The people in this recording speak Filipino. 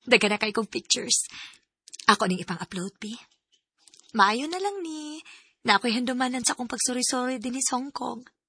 Daga na kay kong pictures. Ako ning ipang-upload, pi. Maayo na lang ni. Na ako'y handumanan sa akong pagsuri-suri din sa Hong Kong.